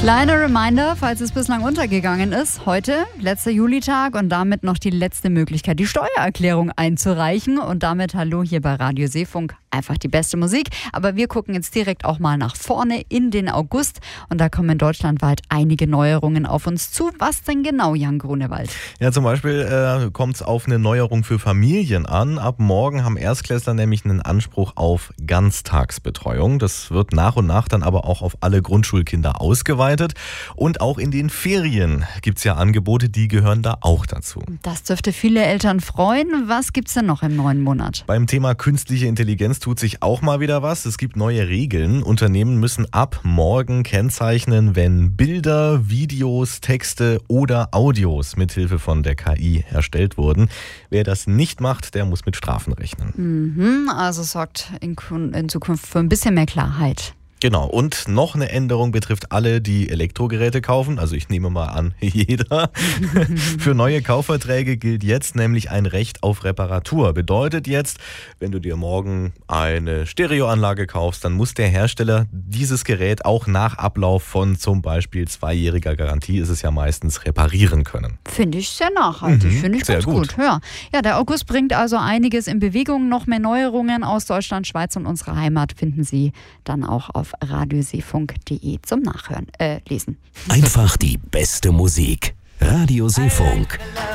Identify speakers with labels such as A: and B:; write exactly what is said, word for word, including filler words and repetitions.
A: Kleiner Reminder, falls es bislang untergegangen ist. Heute, letzter Julitag und damit noch die letzte Möglichkeit, die Steuererklärung einzureichen. Und damit hallo hier bei Radio Seefunk. Einfach die beste Musik. Aber wir gucken jetzt direkt auch mal nach vorne in den August. Und da kommen deutschlandweit einige Neuerungen auf uns zu. Was denn genau, Jan Grunewald?
B: Ja, zum Beispiel äh, kommt es auf eine Neuerung für Familien an. Ab morgen haben Erstklässler nämlich einen Anspruch auf Ganztagsbetreuung. Das wird nach und nach dann aber auch auf alle Grundschulkinder ausgeweitet. Und auch in den Ferien gibt es ja Angebote, die gehören da auch dazu.
A: Das dürfte viele Eltern freuen. Was gibt es denn noch im neuen Monat?
B: Beim Thema künstliche Intelligenz tut sich auch mal wieder was. Es gibt neue Regeln. Unternehmen müssen ab morgen kennzeichnen, wenn Bilder, Videos, Texte oder Audios mithilfe von der K I erstellt wurden. Wer das nicht macht, der muss mit Strafen rechnen.
A: Mhm, also sorgt in, in Zukunft für ein bisschen mehr Klarheit.
B: Genau, und noch eine Änderung betrifft alle, die Elektrogeräte kaufen. Also ich nehme mal an, jeder. Für neue Kaufverträge gilt jetzt nämlich ein Recht auf Reparatur. Bedeutet jetzt, wenn du dir morgen eine Stereoanlage kaufst, dann muss der Hersteller dieses Gerät auch nach Ablauf von zum Beispiel zweijähriger Garantie, ist es ja meistens, reparieren können.
A: Finde ich sehr nachhaltig,
B: Mhm,
A: finde ich
B: sehr
A: ganz gut.
B: gut.
A: Ja. ja, der August bringt also einiges in Bewegung. Noch mehr Neuerungen aus Deutschland, Schweiz und unserer Heimat finden Sie dann auch auf radioseefunk punkt de zum Nachhören, äh, lesen.
C: Einfach die beste Musik. Radio Seefunk.